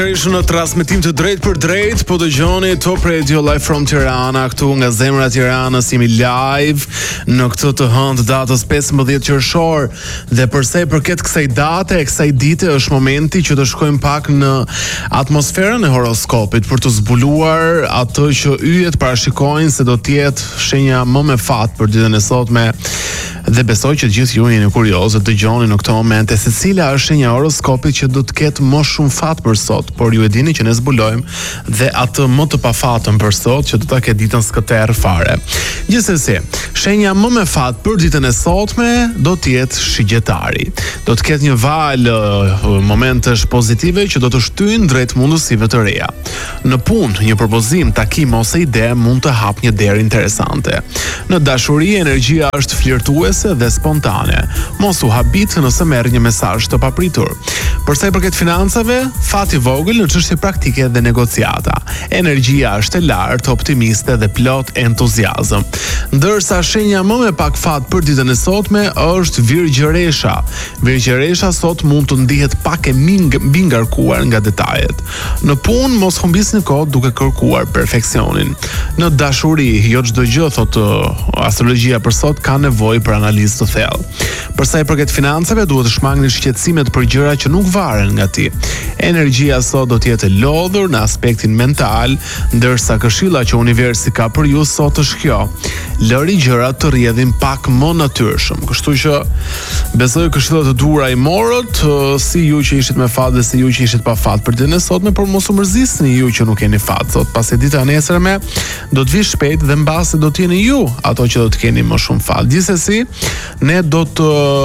Ishë në transmetim të drejt për drejt, po dëgjoni Top Radio live from Tirana, këtu nga zemra e Tiranës, jemi live në këtë të hënë datës 15 qershor, dhe përsa i përket kësaj date e kësaj dite është momenti që të shkojmë pak në atmosferën e horoskopit për të zbuluar atë që yjet parashikojnë se do të jetë shenja më me fat për ditën e sotme. Dhe besoj që gjithë ju jeni kurioz të dëgjoni në këtë moment se cila është shenja e horoskopit që do të ketë më shumë fat për sot, por ju e dini që ne zbulojmë dhe atë më të pafatën për sot që do ta ketë ditën skëter fare. Gjithsesi, shenja më me fat për ditën e sotme do të jetë shigjetari. Do të ketë një valë momentesh pozitive që do të shtyjnë drejt mundësive të reja. Në punë, një propozim, takim ose ide mund të hap një derë interesante. Në dashuri, energjia është flirtuese dhe spontane. Mos u habit nëse merr një mesazh të papritur. Për sa i përket financave, fati vogël në çështje praktike dhe negociata. Energjia është e lartë, optimiste dhe plot entuziazëm. Ndërsa shenja më me pak fat për ditën e sotme është Virgjëresha. Virgjëresha sot mund të ndihet pak e mbi ngarkuar nga detajet. Në punë mos humbisni kohë duke kërkuar perfeksionin. Në dashuri, jo çdo gjë, thotë astrologjia për sot, ka nevojë për analizë të thellë. Për sa i përket financave, duhet të shmangni shqetësimet për gjëra që nuk varen nga ti. Energjia sot do të jetë e lodhur në aspektin mental, ndërsa këshilla që universi ka për ju sot është kjo: lëri gjërat të rrjedhin pak më natyrshëm. Kështu që besoj këshillat të duhura i morët, si ju që ishit me fat dhe si ju që ishit pa fat për ditën e sotme, por mos u mërzisni ju që nuk keni fat sot, pasi dita e nesërme do të vi shpejt dhe mbase do të jeni ju ato që do të keni më shumë fat. Gjithsesi, ne do të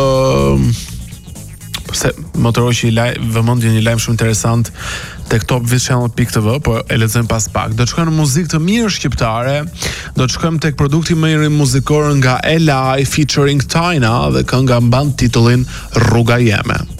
se motoroqi vëmendje një lajm shumë interesant tek topvishchannel.tv, po e lexojmë pas pak. Do të shkojmë në muzikë të mirë shqiptare, do të shkojmë tek produkti më i ri muzikor nga Eli featuring Tina dhe kënga mban titullin Rruga Jeme.